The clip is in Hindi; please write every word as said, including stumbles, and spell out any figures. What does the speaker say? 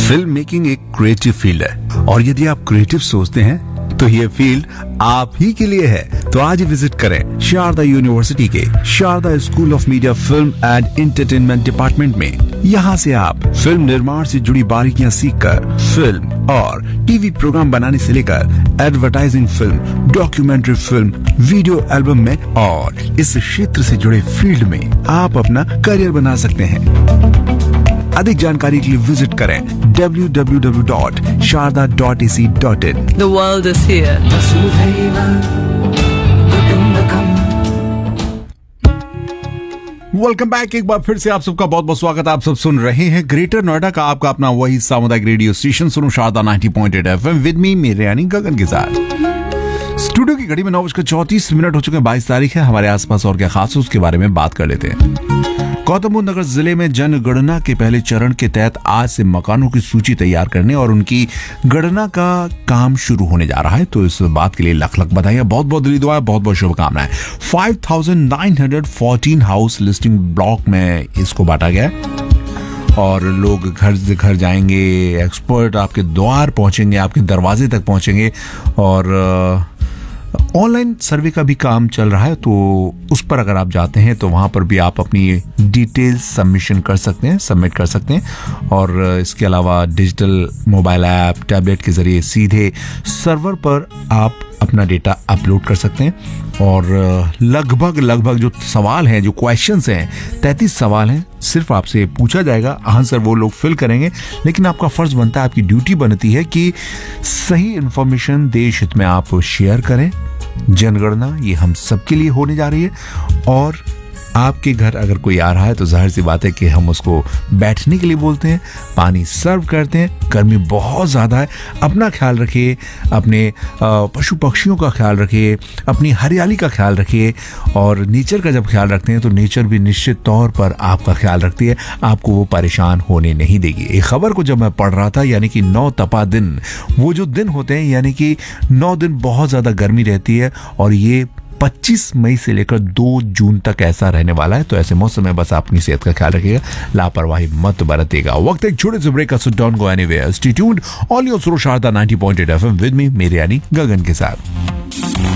फिल्म मेकिंग एक क्रिएटिव फील्ड है और यदि आप क्रिएटिव सोचते हैं तो ये फील्ड आप ही के लिए है। तो आज ही विजिट करें शारदा यूनिवर्सिटी के Sharda school of media film and entertainment department में। यहाँ से आप फिल्म निर्माण से जुड़ी बारीकियां सीखकर फिल्म और टीवी प्रोग्राम बनाने से लेकर advertising film, documentary film, video album में और इस क्षेत्र से जुड़े फील्ड में आप अपना करियर बना सकते हैं। अधिक जानकारी के लिए विजिट करें W W W dot Sharda dot A C dot in. The world is here. Welcome back. एक बार फिर से आप सबका बहुत बहुत स्वागत। आप सब सुन रहे हैं ग्रेटर नोएडा का आपका अपना वही सामुदायिक रेडियो स्टेशन सुनो Sharda ninety point eight FM with me मेरे यानी गगन के साथ। स्टूडियो की घड़ी में नौ बजकर चौतीस मिनट हो चुके हैं। बाईस तारीख है। हमारे आसपास और क्या खास है उसके बारे में बात कर लेते हैं। गौतम बुद्ध नगर जिले में जनगणना के पहले चरण के तहत आज से मकानों की सूची तैयार करने और उनकी गणना का काम शुरू होने जा रहा है। तो इस बात के लिए लाख लाख बधाइयां, बहुत बहुत दिली दुआएं, बहुत बहुत शुभकामनाएं। Five thousand nine hundred fourteen house listing block में इसको बांटा गया है और लोग घर से घर जाएंगे, एक्सपर्ट आपके द्वार पहुंचेंगे, आपके दरवाजे तक पहुंचेंगे और ऑनलाइन सर्वे का भी काम चल रहा है। तो उस पर अगर आप जाते हैं तो वहां पर भी आप अपनी डिटेल्स सबमिशन कर सकते हैं, सबमिट कर सकते हैं। और इसके अलावा डिजिटल मोबाइल ऐप, टैबलेट के जरिए सीधे सर्वर पर आप अपना डेटा अपलोड कर सकते हैं। और लगभग लगभग जो सवाल हैं, जो क्वेश्चंस हैं, तैंतीस सवाल हैं, सिर्फ आपसे पूछा जाएगा, आंसर वो लोग फिल करेंगे। लेकिन आपका फर्ज बनता है, आपकी ड्यूटी बनती है कि सही इंफॉर्मेशन देश हित में आप शेयर करें। जनगणना ये हम सबके लिए होने जा रही है और आपके घर अगर कोई आ रहा है तो जाहिर सी बात है कि हम उसको बैठने के लिए बोलते हैं, पानी सर्व करते हैं। गर्मी बहुत ज़्यादा है, अपना ख्याल रखिए, अपने पशु पक्षियों का ख्याल रखिए, अपनी हरियाली का ख्याल रखिए। और नेचर का जब ख्याल रखते हैं तो नेचर भी निश्चित तौर पर आपका ख्याल रखती है, आपको वो परेशान होने नहीं देगी। एक खबर को जब मैं पढ़ रहा था, यानी कि नौ तपा दिन, वो जो दिन होते हैं, यानी कि नौ दिन बहुत ज़्यादा गर्मी रहती है और ये पच्चीस मई से लेकर दो जून तक ऐसा रहने वाला है। तो ऐसे मौसम में बस अपनी सेहत का ख्याल रखिएगा, लापरवाही मत बरतिएगा। वक्त एक छोटे से ब्रेक का, so don't go anywhere, stay tuned, on your Sharda ninety point eight FM with me मेरे यानी गगन के साथ।